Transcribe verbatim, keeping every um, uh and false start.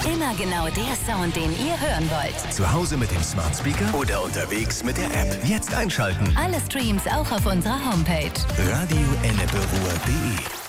Immer genau der Sound, den ihr hören wollt. Zu Hause mit dem Smart Speaker oder unterwegs mit der App. Jetzt einschalten. Alle Streams auch auf unserer Homepage. radio ennepe ruhr punkt de